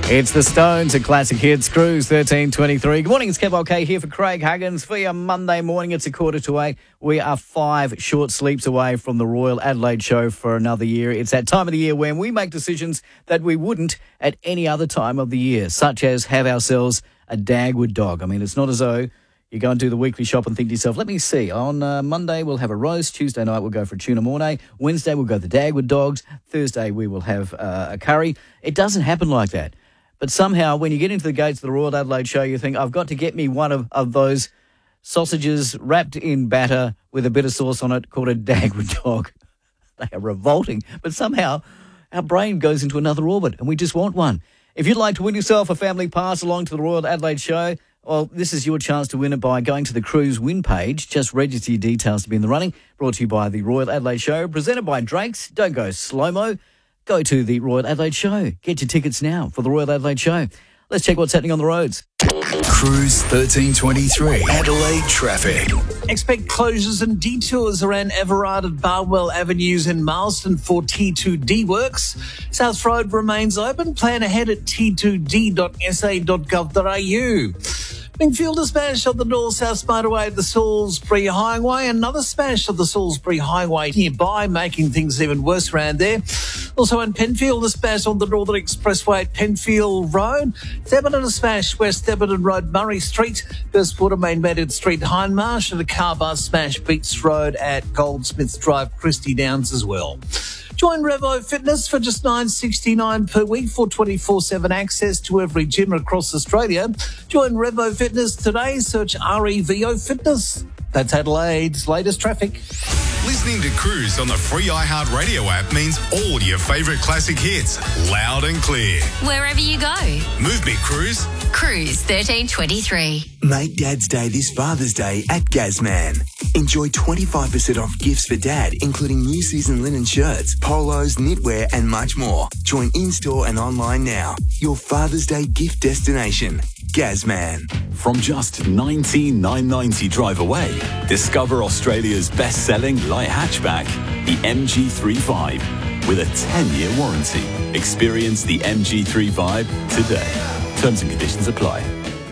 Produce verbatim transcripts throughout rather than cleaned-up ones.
It's the Stones at Classic Hits, Cruise thirteen twenty-three. Good morning, it's Kev OK here for Craig Huggins. For your Monday morning, it's a quarter to eight. We are five short sleeps away from the Royal Adelaide Show for another year. It's that time of the year when we make decisions that we wouldn't at any other time of the year, such as have ourselves a Dagwood dog. I mean, it's not as though you go and do the weekly shop and think to yourself, let me see, on uh, Monday we'll have a roast, Tuesday night we'll go for a tuna mornay, Wednesday we'll go the Dagwood dogs, Thursday we will have uh, a curry. It doesn't happen like that. But somehow, when you get into the gates of the Royal Adelaide Show, you think, I've got to get me one of, of those sausages wrapped in batter with a bit of sauce on it called a Dagwood dog. They are revolting. But somehow, our brain goes into another orbit and we just want one. If you'd like to win yourself a family pass along to the Royal Adelaide Show, well, this is your chance to win it by going to the Cruise win page. Just register your details to be in the running. Brought to you by the Royal Adelaide Show, presented by Drake's. Don't go slow-mo. Go to the Royal Adelaide Show. Get your tickets now for the Royal Adelaide Show. Let's check what's happening on the roads. Cruise thirteen twenty-three, Adelaide traffic. Expect closures and detours around Everard and Barwell Avenues in Marsden for T two D works. South Road remains open. Plan ahead at t two d dot s a dot gov dot a u. Big fuel dispatch on the North-South Motorway at the Salisbury Highway. Another smash of the Salisbury Highway nearby, making things even worse around there. Also in Penfield, a smash on the Northern Expressway at Penfield Road. Thebarton, a smash West Thebarton Road, Murray Street. Burstwater, Main Meadow Street, Hindmarsh. And a car bus smash Beats Road at Goldsmiths Drive, Christie Downs as well. Join Revo Fitness for just nine dollars sixty-nine per week for twenty-four seven access to every gym across Australia. Join Revo Fitness today. Search R E V O Fitness. That's Adelaide's latest traffic. Listening to Cruise on the free iHeartRadio app means all your favourite classic hits, loud and clear. Wherever you go. Move me, Cruise. Cruise thirteen twenty-three. Make Dad's Day this Father's Day at Gazman. Enjoy twenty-five percent off gifts for Dad, including new season linen shirts, polos, knitwear and much more. Join in-store and online now. Your Father's Day gift destination. Gazman. From just nineteen thousand nine hundred ninety drive away, discover Australia's best-selling light hatchback, the M G three five, with a ten-year warranty. Experience the M G three five today. Terms and conditions apply.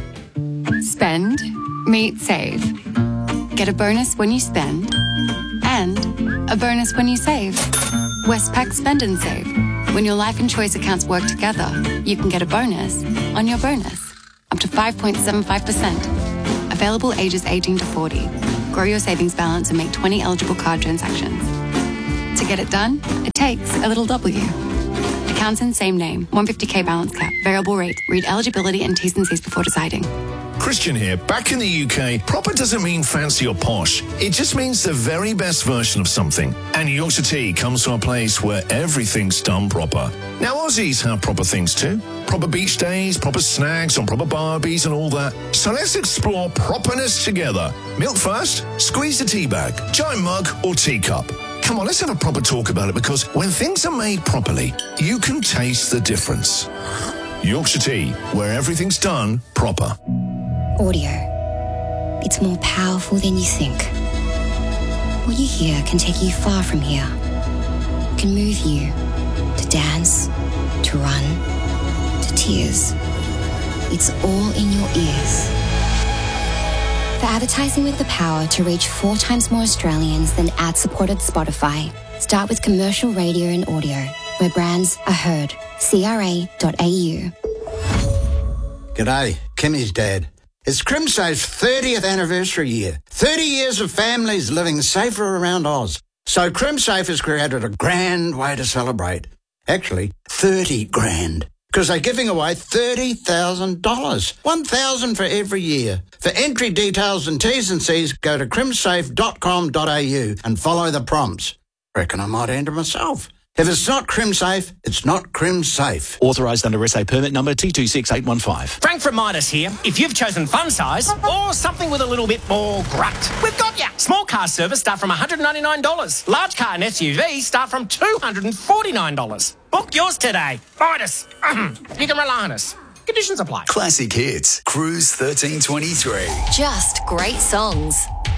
Spend, meet, save. Get a bonus when you spend and a bonus when you save. Westpac Spend and Save. When your life and choice accounts work together, you can get a bonus on your bonus. Up to five point seven five percent. Available ages eighteen to forty. Grow your savings balance and make twenty eligible card transactions. To get it done, it takes a little W. Accounts in same name. one hundred fifty k balance cap. Variable rate. Read eligibility and T's and C's before deciding. Christian here. Back in the U K, proper doesn't mean fancy or posh. It just means the very best version of something. And Yorkshire Tea comes from a place where everything's done proper. Now, Aussies have proper things too. Proper beach days, proper snacks on proper barbies and all that. So let's explore properness together. Milk first, squeeze the tea bag, giant mug or teacup. Come on, let's have a proper talk about it, because when things are made properly, you can taste the difference. Yorkshire Tea, where everything's done proper. Audio. It's more powerful than you think. What you hear can take you far from here. It can move you to dance, to run, to tears. It's all in your ears. For advertising with the power to reach four times more Australians than ad-supported Spotify, start with commercial radio and audio, where brands are heard. C R A dot A U. G'day, Kimmy's dad. It's CrimSafe's thirtieth anniversary year. thirty years of families living safer around Oz. So CrimSafe has created a grand way to celebrate. Actually, thirty grand. Because they're giving away thirty thousand dollars. one thousand dollars for every year. For entry details and T's and C's, go to crimsafe dot com dot a u and follow the prompts. Reckon I might enter myself. If it's not CrimSafe, it's not CrimSafe. Authorised under S A permit number T two six eight one five. Frank from Midas here. If you've chosen fun size or something with a little bit more grunt, we've got ya. Small car service start from one hundred ninety-nine dollars. Large car and S U V start from two hundred forty-nine dollars. Book yours today. Midas. You can rely on us. Conditions apply. Classic hits. Cruise thirteen twenty-three. Just great songs.